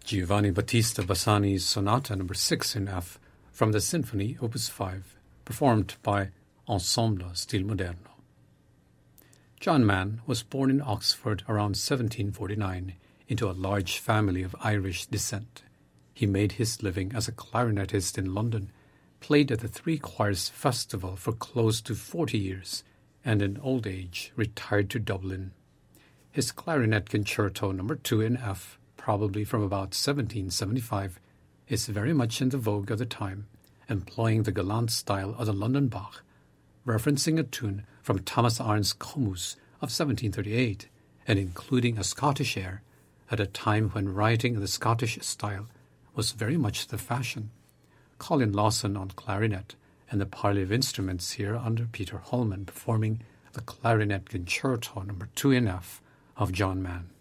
Giovanni Battista Bassani's Sonata No. 6 in F from the Symphony Opus 5, performed by Ensemble Stil Moderno. John Mann was born in Oxford around 1749 into a large family of Irish descent. He made his living as a clarinetist in London, played at the Three Choirs Festival for close to 40 years, and in old age retired to Dublin. His Clarinet Concerto No. 2 in F, probably from about 1775, is very much in the vogue of the time, employing the galant style of the London Bach, referencing a tune from Thomas Arne's Comus of 1738, and including a Scottish air at a time when writing in the Scottish style was very much the fashion. Colin Lawson on clarinet, and the parley of instruments here under Peter Holman performing the Clarinet Concerto No. 2 in F of John Mann.